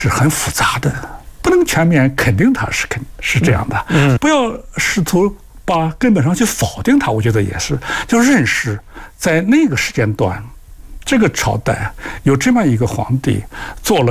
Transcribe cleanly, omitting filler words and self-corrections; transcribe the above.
是很复杂的，不能全面肯定它是这样的。不要试图把根本上去否定它，我觉得也是，就认识在那个时间段，这个朝代有这么一个皇帝做了